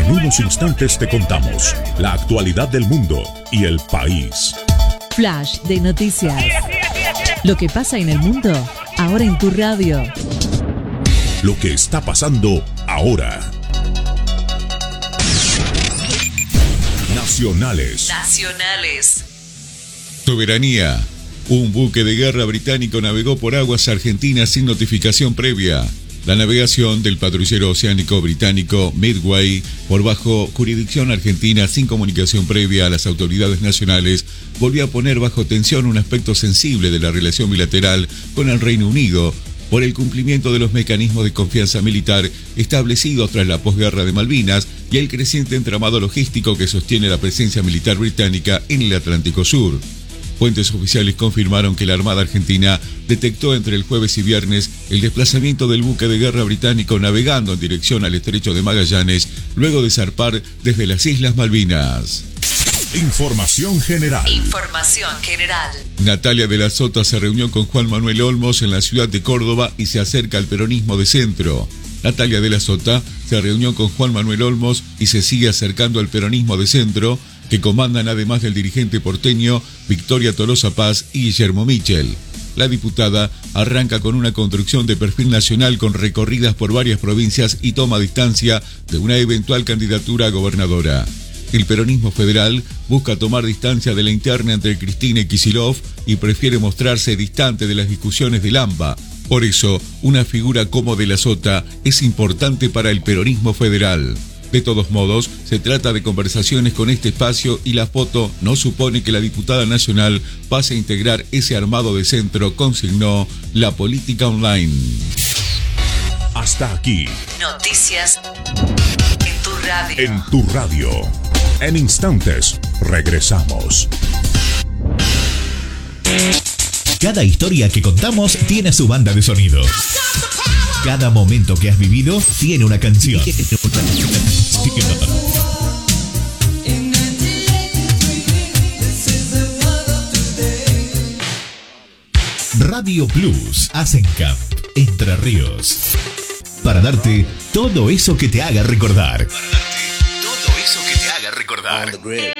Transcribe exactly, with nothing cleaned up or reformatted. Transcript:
En unos instantes te contamos la actualidad del mundo y el país. Flash de noticias. Lo que pasa en el mundo, ahora en tu radio. Lo que está pasando ahora. Nacionales. Nacionales. Soberanía. Un buque de guerra británico navegó por aguas argentinas sin notificación previa. La navegación del patrullero oceánico británico Midway por bajo jurisdicción argentina sin comunicación previa a las autoridades nacionales volvió a poner bajo tensión un aspecto sensible de la relación bilateral con el Reino Unido por el cumplimiento de los mecanismos de confianza militar establecidos tras la posguerra de Malvinas y el creciente entramado logístico que sostiene la presencia militar británica en el Atlántico Sur. Fuentes oficiales confirmaron que la Armada Argentina detectó entre el jueves y viernes el desplazamiento del buque de guerra británico navegando en dirección al estrecho de Magallanes luego de zarpar desde las Islas Malvinas. Información general. Información general. Natalia de la Sota se reunió con Juan Manuel Olmos en la ciudad de Córdoba y se acerca al peronismo de centro. Natalia de la Sota se reunió con Juan Manuel Olmos y se sigue acercando al peronismo de centro, que comandan además del dirigente porteño Victoria Tolosa Paz y Guillermo Michel. La diputada arranca con una construcción de perfil nacional con recorridas por varias provincias y toma distancia de una eventual candidatura a gobernadora. El peronismo federal busca tomar distancia de la interna entre Cristina y Kicillof y prefiere mostrarse distante de las discusiones del AMBA. Por eso, una figura como de la Sota es importante para el peronismo federal. De todos modos, se trata de conversaciones con este espacio y la foto no supone que la diputada nacional pase a integrar ese armado de centro, consignó La Política Online. Hasta aquí. Noticias en tu radio. En tu radio. En instantes, regresamos. Cada historia que contamos tiene su banda de sonido. Cada momento que has vivido tiene una canción. Radio Plus, Asencamp, Entre Ríos. Para darte todo eso que te haga recordar. Para darte todo eso que te haga recordar.